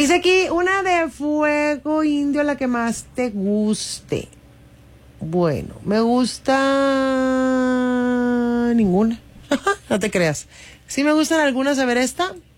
Dice aquí, una de fuego indio, la que más te guste. Bueno, me gusta ninguna. No te creas. Sí me gustan algunas, a ver esta.